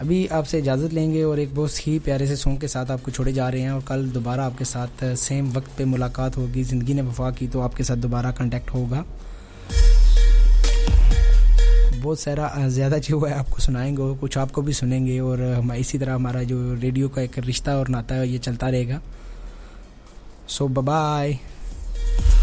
अभी आपसे इजाज़त लेंगे और एक बहुत ही प्यारे से सॉन्ग के साथ आपको छोड़े जा रहे हैं। और कल दोबारा आपके साथ सेम वक्त पे मुलाकात होगी। ज़िंदगी ने वफा की तो आपके साथ दोबारा कांटेक्ट होगा। बहुत सारा ज़्यादा जो है आपको सुनाएंगे और कुछ आपको भी सुनेंगे, और हम इसी तरह हमारा जो रेडियो का एक रिश्ता और नाता है ये चलता रहेगा। सो बाय बाय।